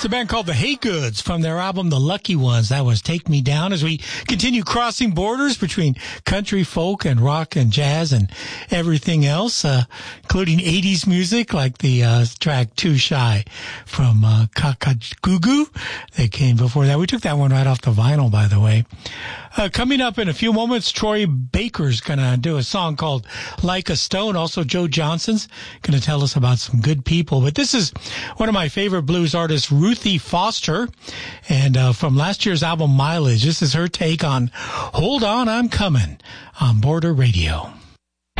a band called the Haygoods from their album The Lucky Ones. That was Take Me Down, as we continue crossing borders between country, folk, and rock and jazz and everything else, including 80s music like the track Too Shy from Kakagugu that came before that. We took that one right off the vinyl, by the way. Coming up in a few moments, Troy Baker's going to do a song called Like a Stone. Also, Joe Johnson's going to tell us about some good people. But this is one of my favorite blues artists, Ruthie Foster. And from last year's album, Mileage, this is her take on Hold On, I'm Coming on Border Radio.